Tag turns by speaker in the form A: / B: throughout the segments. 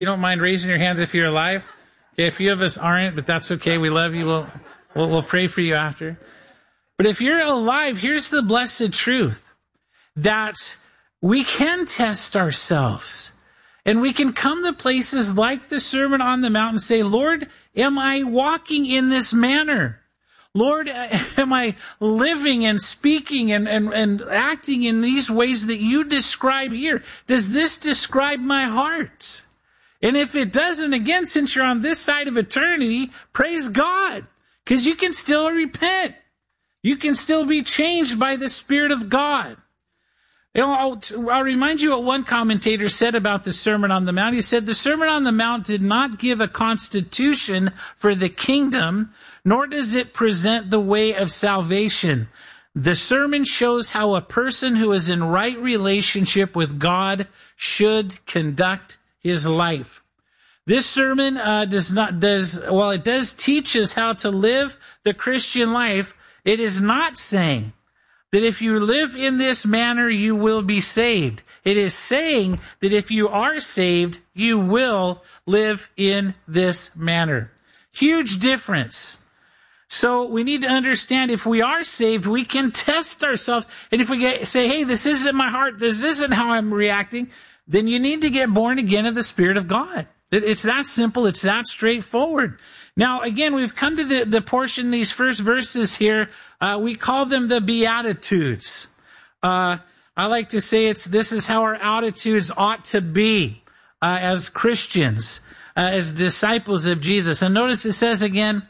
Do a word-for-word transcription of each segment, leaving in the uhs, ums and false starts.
A: You don't mind raising your hands if you're alive? Okay, a few of us aren't, but that's okay. We love you. We'll, we'll, we'll pray for you after. But if you're alive, here's the blessed truth, that we can test ourselves. And we can come to places like the Sermon on the Mount and say, Lord, am I walking in this manner? Lord, am I living and speaking and, and, and acting in these ways that you describe here? Does this describe my heart? And if it doesn't, again, since you're on this side of eternity, praise God, because you can still repent. You can still be changed by the Spirit of God. You know, I'll, I'll remind you what one commentator said about the Sermon on the Mount. He said, the Sermon on the Mount did not give a constitution for the kingdom, nor does it present the way of salvation. The sermon shows how a person who is in right relationship with God should conduct his life. This sermon uh, does not, does, while it does teach us how to live the Christian life, it is not saying that if you live in this manner, you will be saved. It is saying that if you are saved, you will live in this manner. Huge difference. So we need to understand if we are saved, we can test ourselves. And if we get, say, hey, this isn't my heart, this isn't how I'm reacting, then you need to get born again of the Spirit of God. It's that simple. It's that straightforward. Now, again, we've come to the, the portion, these first verses here. Uh, we call them the Beatitudes. Uh, I like to say it's, this is how our attitudes ought to be, uh, as Christians, uh, as disciples of Jesus. And notice it says again,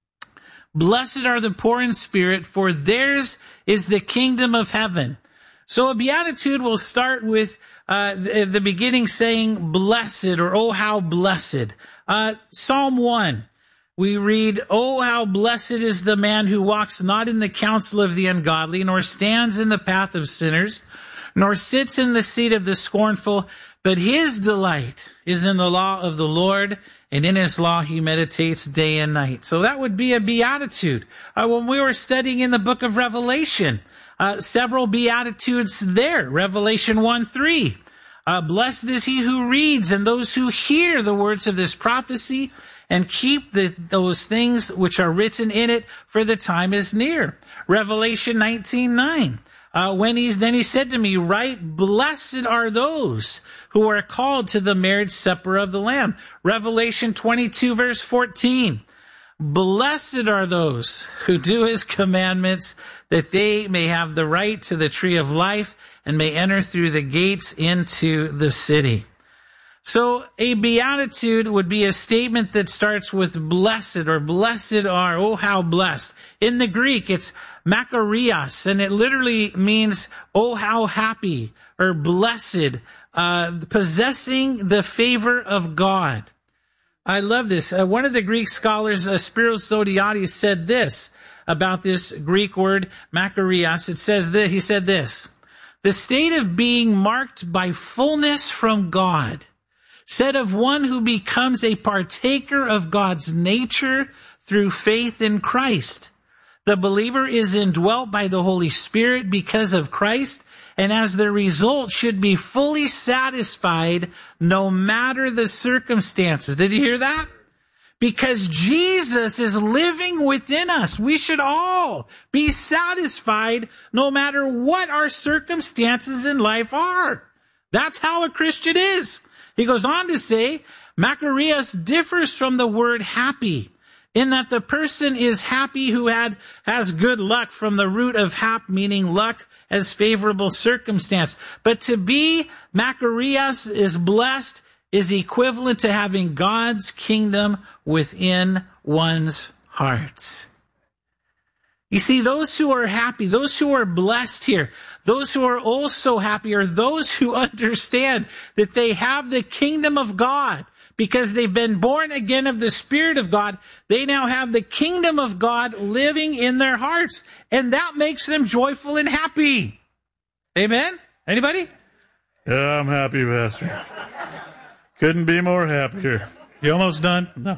A: blessed are the poor in spirit, for theirs is the kingdom of heaven. So a beatitude will start with, uh, the, the beginning saying blessed, or oh, how blessed. Uh, Psalm one. We read, oh, how blessed is the man who walks not in the counsel of the ungodly, nor stands in the path of sinners, nor sits in the seat of the scornful, but his delight is in the law of the Lord, and in his law he meditates day and night. So that would be a beatitude. Uh, when we were studying in the book of Revelation, uh, several beatitudes there. Revelation one three. Uh, blessed is he who reads and those who hear the words of this prophecy, and keep the, those things which are written in it, for the time is near. Revelation nineteen nine. Uh, when he, then he said to me, write, blessed are those who are called to the marriage supper of the Lamb. Revelation twenty-two verse fourteen. Blessed are those who do his commandments, that they may have the right to the tree of life and may enter through the gates into the city. So a beatitude would be a statement that starts with blessed, or blessed are, oh, how blessed. In the Greek, it's makarios, and it literally means, oh, how happy, or blessed, uh, possessing the favor of God. I love this. Uh, one of the Greek scholars, uh, Spiros Zodhiates, said this about this Greek word, makarios. It says that, he said this, the state of being marked by fullness from God, said of one who becomes a partaker of God's nature through faith in Christ. The believer is indwelt by the Holy Spirit because of Christ, and as the result should be fully satisfied no matter the circumstances. Did you hear that? Because Jesus is living within us. We should all be satisfied no matter what our circumstances in life are. That's how a Christian is. He goes on to say, makarios differs from the word happy, in that the person is happy who had has good luck, from the root of hap, meaning luck as favorable circumstance. But to be makarios is blessed is equivalent to having God's kingdom within one's heart. You see, those who are happy, those who are blessed here, those who are also happy are those who understand that they have the kingdom of God. Because they've been born again of the Spirit of God, they now have the kingdom of God living in their hearts. And that makes them joyful and happy. Amen? Anybody?
B: Yeah, I'm happy, Pastor. Couldn't be more happier.
A: You almost done? No.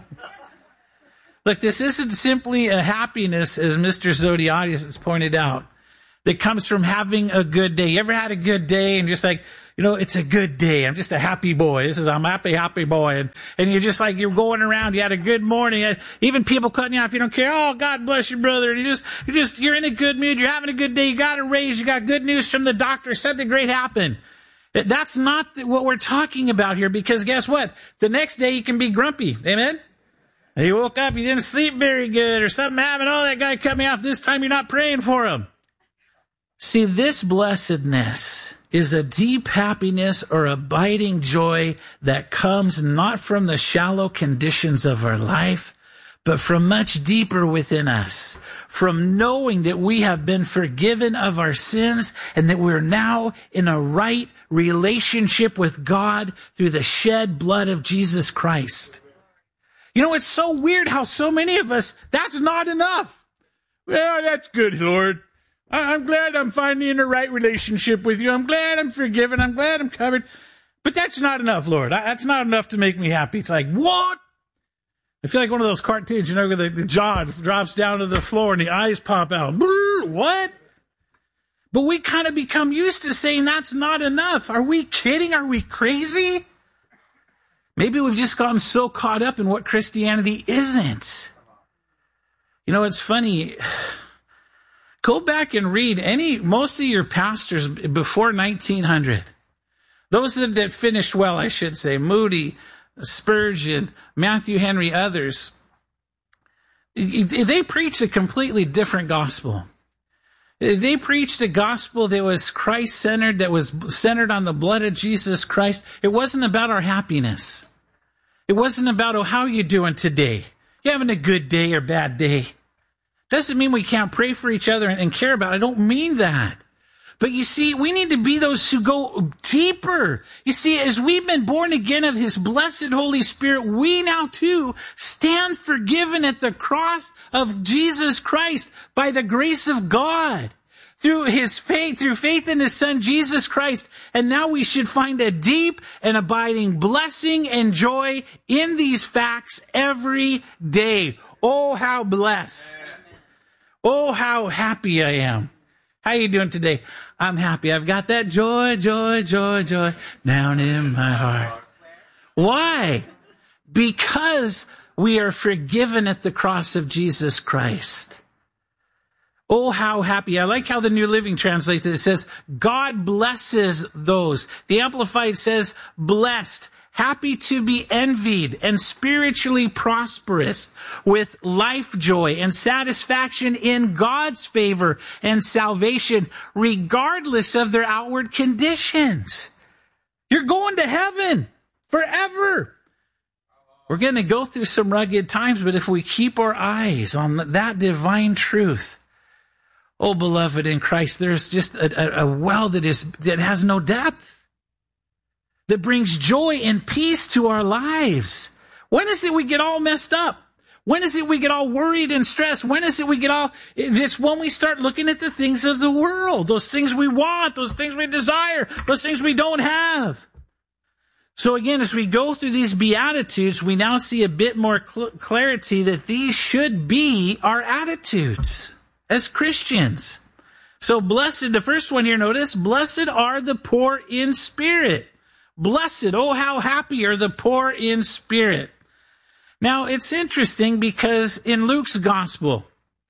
A: Look, this isn't simply a happiness, as Mister Zodhiates has pointed out, that comes from having a good day. You ever had a good day and just like, you know, it's a good day. I'm just a happy boy. This is, I'm a happy, happy boy. And, and you're just like, you're going around. You had a good morning. Even people cutting you off, you don't care. Oh, God bless you, brother. And you just, you just, you're in a good mood. You're having a good day. You got a raise. You got good news from the doctor. Something great happened. That's not what we're talking about here, because guess what? The next day you can be grumpy. Amen? You woke up, you didn't sleep very good, or something happened. Oh, that guy cut me off. This time you're not praying for him. See, this blessedness is a deep happiness or abiding joy that comes not from the shallow conditions of our life, but from much deeper within us, from knowing that we have been forgiven of our sins and that we're now in a right relationship with God through the shed blood of Jesus Christ. You know, it's so weird how so many of us, that's not enough. Well, that's good, Lord. I'm glad I'm finally in a right relationship with you. I'm glad I'm forgiven. I'm glad I'm covered. But that's not enough, Lord. That's not enough to make me happy. It's like, what? I feel like one of those cartoons, you know, where the, the jaw drops down to the floor and the eyes pop out. What? But we kind of become used to saying that's not enough. Are we kidding? Are we crazy? Maybe we've just gotten so caught up in what Christianity isn't. You know, it's funny. Go back and read any, most of your pastors before nineteen hundred. Those that, that finished well, I should say, Moody, Spurgeon, Matthew Henry, others, they preached a completely different gospel. They preached a gospel that was Christ-centered, that was centered on the blood of Jesus Christ. It wasn't about our happiness. It wasn't about, oh, how you doing today? You having a good day or bad day? Doesn't mean we can't pray for each other and care about it. I don't mean that. But you see, we need to be those who go deeper. You see, as we've been born again of His blessed Holy Spirit, we now too stand forgiven at the cross of Jesus Christ by the grace of God. Through His faith, through faith in His Son, Jesus Christ. And now we should find a deep and abiding blessing and joy in these facts every day. Oh, how blessed. Oh, how happy I am. How you doing today? I'm happy. I've got that joy, joy, joy, joy down in my heart. Why? Because we are forgiven at the cross of Jesus Christ. Oh, how happy. I like how the New Living translates it. It says, God blesses those. The Amplified says, blessed, happy to be envied, and spiritually prosperous, with life joy and satisfaction in God's favor and salvation, regardless of their outward conditions. You're going to heaven forever. We're going to go through some rugged times, but if we keep our eyes on that divine truth, oh, beloved in Christ, there's just a, a, a well that is that has no depth, that brings joy and peace to our lives. When is it we get all messed up? When is it we get all worried and stressed? When is it we get all... It's when we start looking at the things of the world, those things we want, those things we desire, those things we don't have. So again, as we go through these Beatitudes, we now see a bit more cl- clarity that these should be our attitudes as Christians. So blessed, the first one here, notice, blessed are the poor in spirit. Blessed, oh, how happy are the poor in spirit. Now, it's interesting because in Luke's gospel,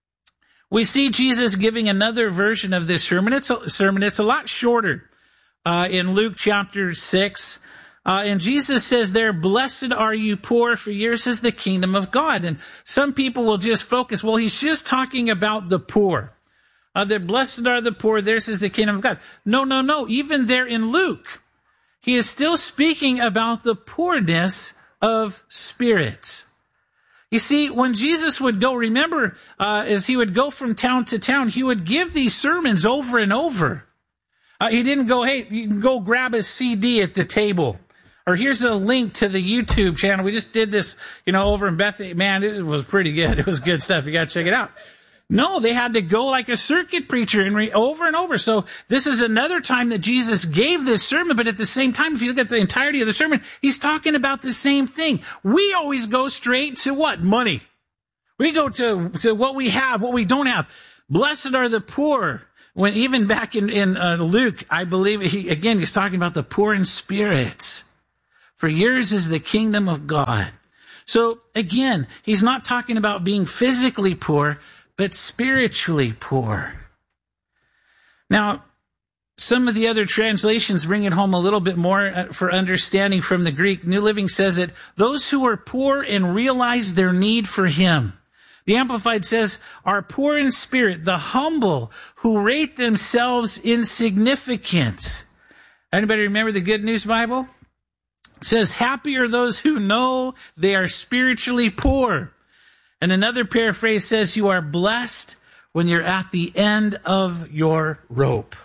A: we see Jesus giving another version of this sermon. It's a sermon. It's a lot shorter uh, in Luke chapter six. Uh, and Jesus says there, blessed are you poor, for yours is the kingdom of God. And some people will just focus, well, he's just talking about the poor. Uh, that blessed are the poor, theirs is the kingdom of God. No, no, no. Even there in Luke, he is still speaking about the poorness of spirit. You see, when Jesus would go, remember, uh, as he would go from town to town, he would give these sermons over and over. Uh, he didn't go, hey, you can go grab a C D at the table. Or here's a link to the YouTube channel. We just did this, you know, over in Bethany. Man, it was pretty good. It was good stuff. You got to check it out. No, they had to go like a circuit preacher and re- over and over. So this is another time that Jesus gave this sermon. But at the same time, if you look at the entirety of the sermon, he's talking about the same thing. We always go straight to what? Money. We go to, to what we have, what we don't have. Blessed are the poor. when even back in, in uh, Luke, I believe, he, again, he's talking about the poor in spirit. For yours is the kingdom of God. So again, he's not talking about being physically poor, but spiritually poor. Now, some of the other translations bring it home a little bit more for understanding from the Greek. New Living says it, those who are poor and realize their need for him. The Amplified says, are poor in spirit, the humble who rate themselves insignificant. Anybody remember the Good News Bible? It says, happy are those who know they are spiritually poor. And another paraphrase says, you are blessed when you're at the end of your rope.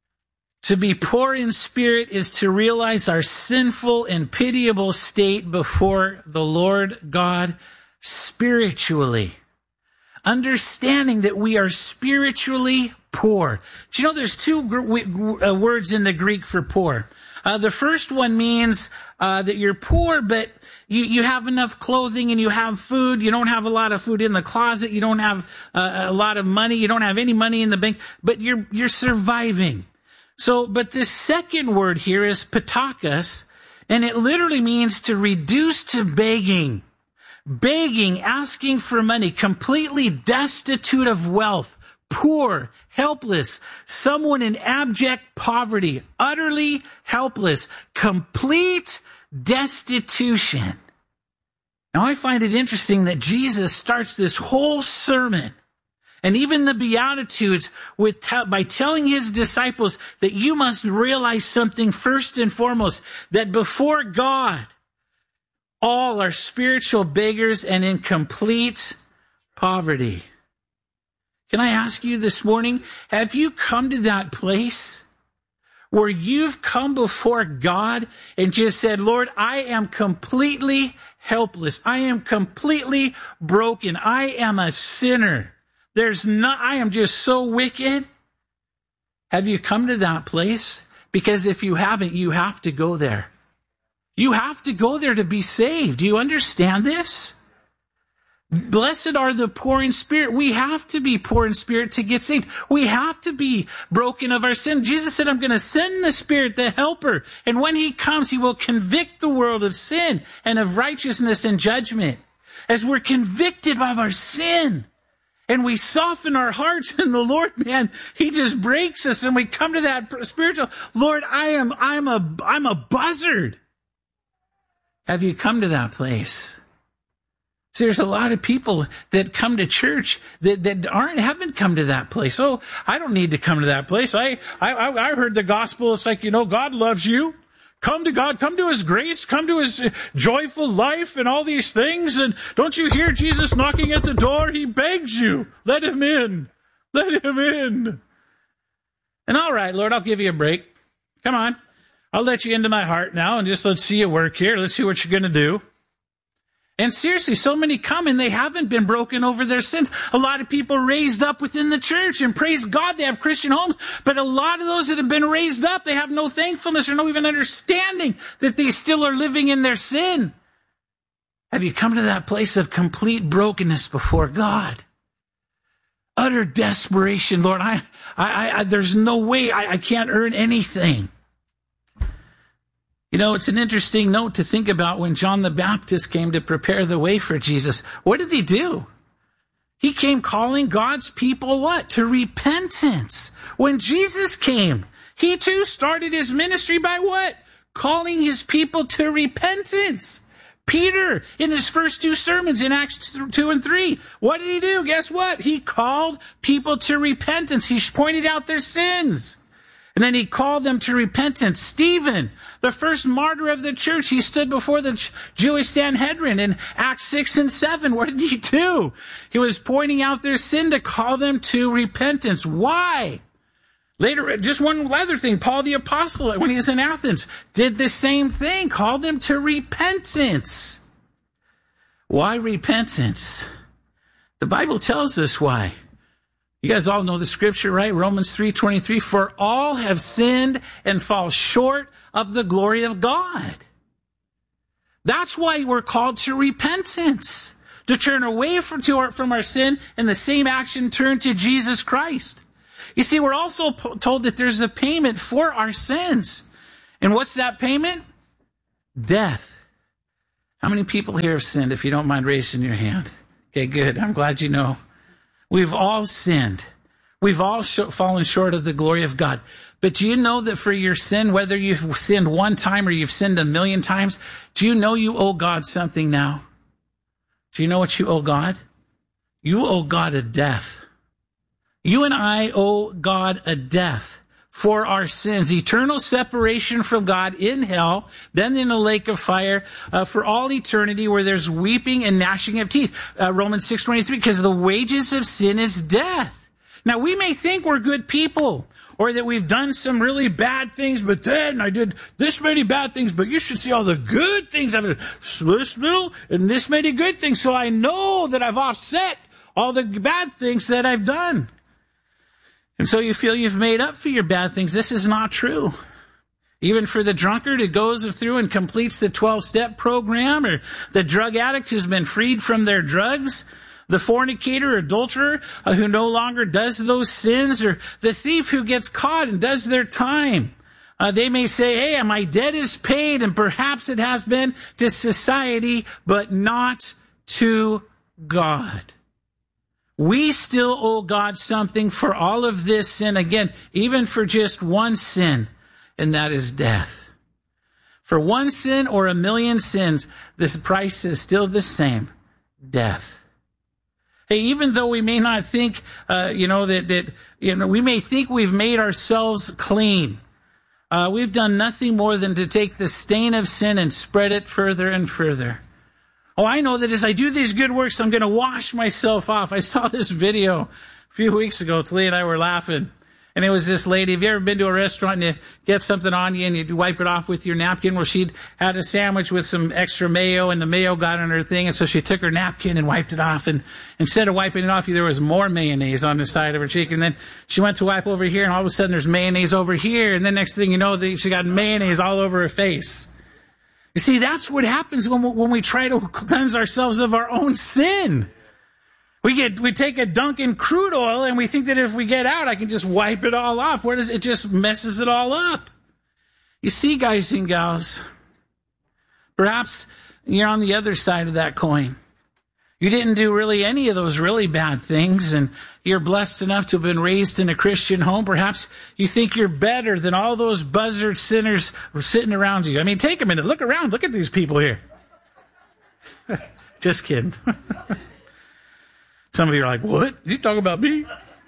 A: To be poor in spirit is to realize our sinful and pitiable state before the Lord God spiritually. Understanding that we are spiritually poor. Do you know there's two gr- uh, words in the Greek for poor? Uh, the first one means uh, that you're poor, but you, you have enough clothing and you have food. You don't have a lot of food in the closet. You don't have uh, a lot of money. You don't have any money in the bank, but you're you're surviving. So, but this second word here is patakas, and it literally means to reduce to begging. Begging, asking for money, completely destitute of wealth, poor, helpless, someone in abject poverty, utterly helpless, complete destitution. Now, I find it interesting that Jesus starts this whole sermon and even the Beatitudes with t- by telling his disciples that you must realize something first and foremost, that before God, all are spiritual beggars and in complete poverty. Can I ask you this morning, have you come to that place where you've come before God and just said, Lord, I am completely helpless. I am completely broken. I am a sinner. There's not, I am just so wicked. Have you come to that place? Because if you haven't, you have to go there. You have to go there to be saved. Do you understand this? Blessed are the poor in spirit. We have to be poor in spirit to get saved. We have to be broken of our sin. Jesus said, I'm going to send the Spirit, the helper. And when he comes, he will convict the world of sin and of righteousness and judgment. As we're convicted of our sin and we soften our hearts in the Lord, man, he just breaks us and we come to that spiritual, Lord, I am, I'm a, I'm a buzzard. Have you come to that place? See, there's a lot of people that come to church that, that aren't, haven't come to that place. Oh, I don't need to come to that place. I, I, I heard the gospel. It's like, you know, God loves you. Come to God, come to his grace, come to his joyful life and all these things. And don't you hear Jesus knocking at the door? He begs you. Let him in. Let him in. And all right, Lord, I'll give you a break. Come on. I'll let you into my heart now and just let's see you work here. Let's see what you're going to do. And seriously, so many come and they haven't been broken over their sins. A lot of people raised up within the church, and praise God, they have Christian homes. But a lot of those that have been raised up, they have no thankfulness or no even understanding that they still are living in their sin. Have you come to that place of complete brokenness before God? Utter desperation, Lord. I, I, I there's no way I, I can't earn anything. You know, it's an interesting note to think about when John the Baptist came to prepare the way for Jesus. What did he do? He came calling God's people what? To repentance. When Jesus came, he too started his ministry by what? Calling his people to repentance. Peter, in his first two sermons in Acts two and three, what did he do? Guess what? He called people to repentance. He pointed out their sins. And then he called them to repentance. Stephen, the first martyr of the church, he stood before the Jewish Sanhedrin in Acts six and seven. What did he do? He was pointing out their sin to call them to repentance. Why? Later, just one other thing, Paul the Apostle, when he was in Athens, did the same thing, called them to repentance. Why repentance? The Bible tells us why. You guys all know the scripture, right? Romans three twenty-three, for all have sinned and fall short of the glory of God. That's why we're called to repentance, to turn away from, to our, from our sin and the same action turn to Jesus Christ. You see, we're also po- told that there's a payment for our sins. And what's that payment? Death. How many people here have sinned, if you don't mind raising your hand? Okay, good. I'm glad you know. We've all sinned. We've all sh- fallen short of the glory of God. But do you know that for your sin, whether you've sinned one time or you've sinned a million times, do you know you owe God something now? Do you know what you owe God? You owe God a death. You and I owe God a death for our sins, eternal separation from God in hell, then in a lake of fire uh, for all eternity, where there's weeping and gnashing of teeth. Uh, Romans six twenty-three, because the wages of sin is death. Now, we may think we're good people, or that we've done some really bad things, but then I did this many bad things, but you should see all the good things I've done. This little and this many good things, so I know that I've offset all the bad things that I've done. And so you feel you've made up for your bad things. This is not true. Even for the drunkard who goes through and completes the twelve-step program, or the drug addict who's been freed from their drugs, the fornicator or adulterer uh, who no longer does those sins, or the thief who gets caught and does their time. Uh, they may say, hey, my debt is paid, and perhaps it has been to society, but not to God. We still owe God something for all of this sin, again, even for just one sin, and that is death. For one sin or a million sins, this price is still the same, death. Hey, even though we may not think, uh, you know, that, that, you know, we may think we've made ourselves clean. Uh, we've done nothing more than to take the stain of sin and spread it further and further. Oh, I know that as I do these good works, I'm going to wash myself off. I saw this video a few weeks ago. Talia and I were laughing. And it was this lady. Have you ever been to a restaurant and you get something on you and you wipe it off with your napkin? Well, she'd had a sandwich with some extra mayo, and the mayo got on her thing. And so she took her napkin and wiped it off. And instead of wiping it off, there was more mayonnaise on the side of her cheek. And then she went to wipe over here, and all of a sudden there's mayonnaise over here. And then next thing you know, she got mayonnaise all over her face. You see, that's what happens when we, when we try to cleanse ourselves of our own sin. We get, we take a dunk in crude oil, and we think that if we get out, I can just wipe it all off. What is it? It just messes it all up. You see, guys and gals, perhaps you're on the other side of that coin. You didn't do really any of those really bad things, and you're blessed enough to have been raised in a Christian home. Perhaps you think you're better than all those buzzard sinners who are sitting around you. I mean, take a minute. Look around. Look at these people here. Just kidding. Some of you are like, what? You talking about me?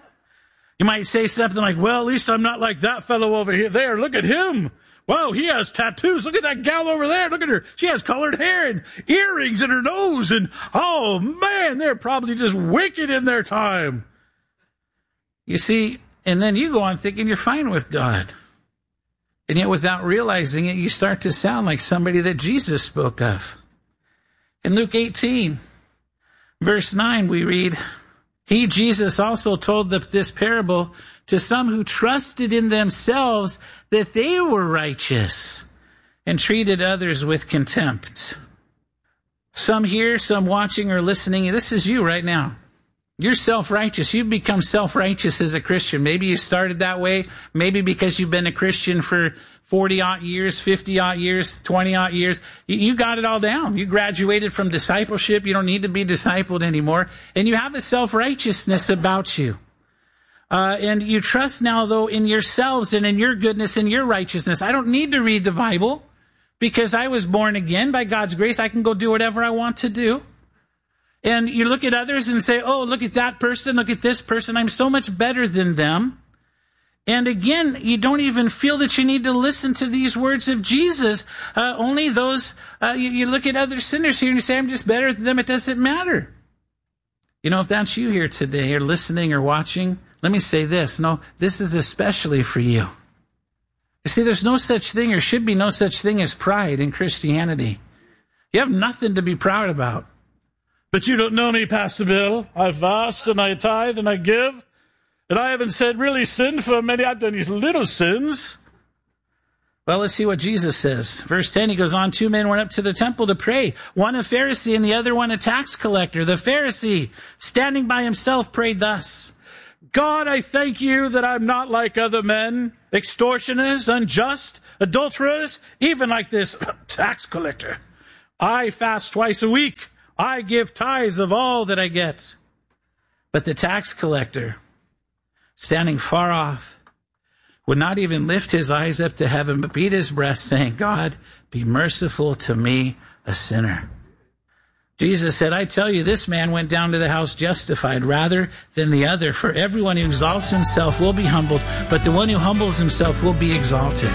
A: You might say something like, well, at least I'm not like that fellow over here. There, look at him. Wow, he has tattoos. Look at that gal over there. Look at her. She has colored hair and earrings in her nose. And, oh, man, they're probably just wicked in their time. You see, and then you go on thinking you're fine with God. And yet without realizing it, you start to sound like somebody that Jesus spoke of. In Luke eighteen, verse nine, we read, he, Jesus, also told the, this parable to some who trusted in themselves that they were righteous and treated others with contempt. Some here, some watching or listening, this is you right now. You're self-righteous. You've become self-righteous as a Christian. Maybe you started that way. Maybe because you've been a Christian for forty-odd years, fifty-odd years, twenty-odd years. You got it all down. You graduated from discipleship. You don't need to be discipled anymore. And you have a self-righteousness about you. Uh, and you trust now, though, in yourselves and in your goodness and your righteousness. I don't need to read the Bible because I was born again by God's grace. I can go do whatever I want to do. And you look at others and say, oh, look at that person, look at this person. I'm so much better than them. And again, you don't even feel that you need to listen to these words of Jesus. Uh, only those, uh, you, you look at other sinners here and you say, I'm just better than them. It doesn't matter. You know, if that's you here today or listening or watching, let me say this. No, this is especially for you. You see, there's no such thing or should be no such thing as pride in Christianity. You have nothing to be proud about.
B: But you don't know me, Pastor Bill. I fast and I tithe and I give. And I haven't said really sinned for many. I've done these little sins.
A: Well, let's see what Jesus says. Verse ten, he goes on, two men went up to the temple to pray. One a Pharisee and the other one a tax collector. The Pharisee, standing by himself, prayed thus.
B: God, I thank you that I'm not like other men, extortioners, unjust, adulterers, even like this tax collector. I fast twice a week. I give tithes of all that I get. But the tax collector, standing far off, would not even lift his eyes up to heaven, but beat his breast, saying, God, be merciful to me, a sinner. Jesus said, I tell you, this man went down to the house justified rather than the other. For everyone who exalts himself will be humbled, but the one who humbles himself will be exalted.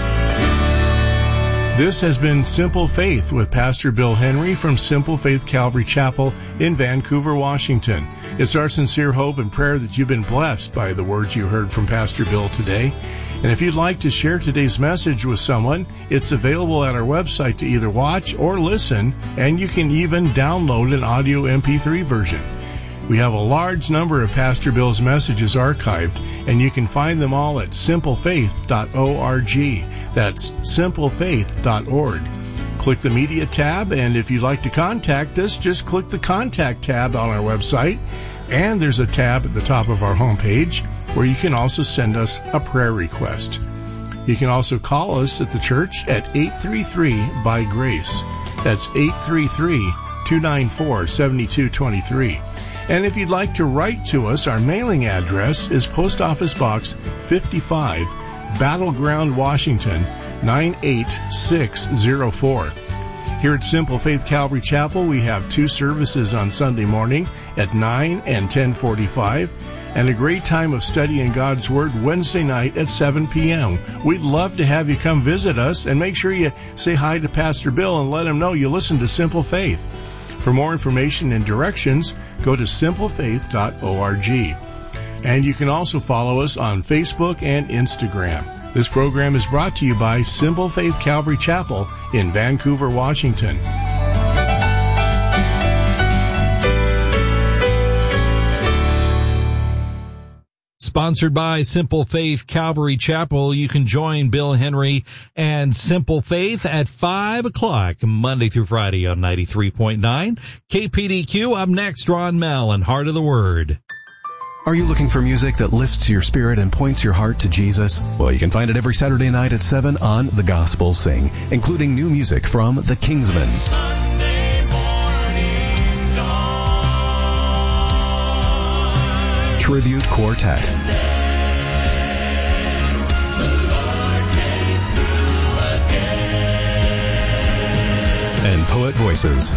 C: This has been Simple Faith with Pastor Bill Henry from Simple Faith Calvary Chapel in Vancouver, Washington. It's our sincere hope and prayer that you've been blessed by the words you heard from Pastor Bill today. And if you'd like to share today's message with someone, it's available at our website to either watch or listen, and you can even download an audio M P three version. We have a large number of Pastor Bill's messages archived, and you can find them all at simple faith dot org. That's simple faith dot org. Click the Media tab, and if you'd like to contact us, just click the Contact tab on our website, and there's a tab at the top of our homepage where you can also send us a prayer request. You can also call us at the church at eight three three by grace. That's eight three three, two nine four, seven two two three. And if you'd like to write to us, our mailing address is Post Office Box fifty-five, Battleground, Washington, nine eight six zero four. Here at Simple Faith Calvary Chapel, we have two services on Sunday morning at nine and ten forty-five, and a great time of studying God's Word Wednesday night at seven p.m. We'd love to have you come visit us, and make sure you say hi to Pastor Bill and let him know you listen to Simple Faith. For more information and directions, go to simple faith dot org. And you can also follow us on Facebook and Instagram. This program is brought to you by Simple Faith Calvary Chapel in Vancouver, Washington.
D: Sponsored by Simple Faith Calvary Chapel. You can join Bill Henry and Simple Faith at five o'clock Monday through Friday on ninety-three point nine K P D Q. Up next, Ron Mell and Heart of the Word.
E: Are you looking for music that lifts your spirit and points your heart to Jesus? Well, you can find it every Saturday night at seven on The Gospel Sing, including new music from The Kingsmen, Tribute Quartet, and Poet Voices.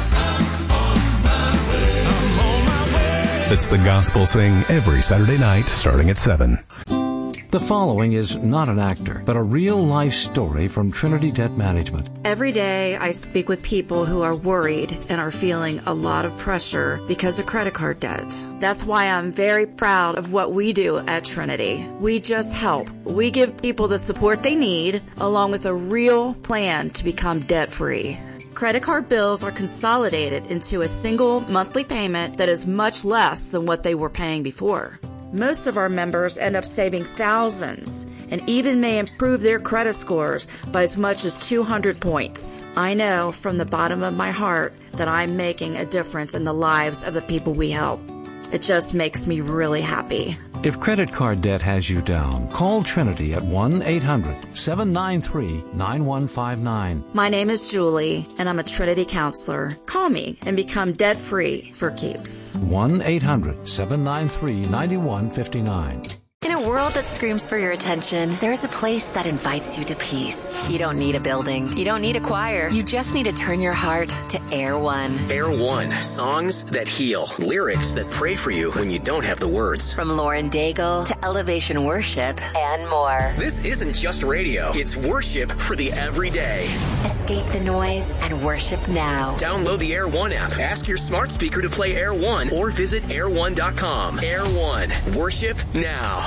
E: It's The Gospel Sing every Saturday night starting at seven.
F: The following is not an actor, but a real-life story from Trinity Debt Management.
G: Every day I speak with people who are worried and are feeling a lot of pressure because of credit card debt. That's why I'm very proud of what we do at Trinity. We just help. We give people the support they need, along with a real plan to become debt-free. Credit card bills are consolidated into a single monthly payment that is much less than what they were paying before. Most of our members end up saving thousands and even may improve their credit scores by as much as two hundred points. I know from the bottom of my heart that I'm making a difference in the lives of the people we help. It just makes me really happy.
F: If credit card debt has you down, call Trinity at one eight hundred, seven nine three, nine one five nine.
G: My name is Julie, and I'm a Trinity counselor. Call me and become debt-free for keeps.
F: one eight hundred, seven nine three, nine one five nine.
H: In a world that screams for your attention, there's a place that invites you to peace. You don't need a building. You don't need a choir. You just need to turn your heart to Air One.
I: Air One. Songs that heal. Lyrics that pray for you when you don't have the words.
H: From Lauren Daigle to Elevation Worship and more.
I: This isn't just radio. It's worship for the everyday.
H: Escape the noise and worship now.
I: Download the Air One app. Ask your smart speaker to play Air One or visit air one dot com. Air One. Worship now.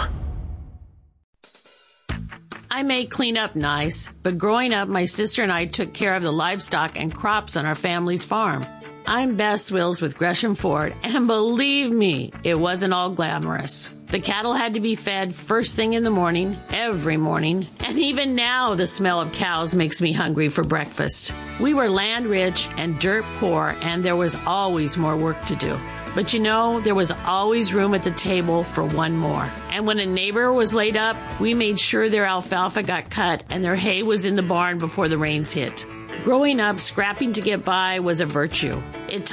J: I may clean up nice, but growing up, my sister and I took care of the livestock and crops on our family's farm. I'm Bess Wills with Gresham Ford, and believe me, it wasn't all glamorous. The cattle had to be fed first thing in the morning, every morning. And even now, the smell of cows makes me hungry for breakfast. We were land rich and dirt poor, and there was always more work to do. But you know, there was always room at the table for one more. And when a neighbor was laid up, we made sure their alfalfa got cut and their hay was in the barn before the rains hit. Growing up, scrapping to get by was a virtue. It